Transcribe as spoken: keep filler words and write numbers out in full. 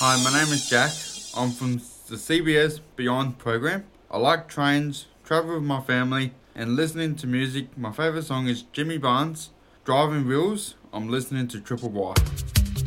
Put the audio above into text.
Hi, my name is Jack. I'm from the C B S Beyond program. I like trains, travel with my family, and listening to music. My favourite song is Jimmy Barnes, Driving Wheels. I'm listening to Triple Y.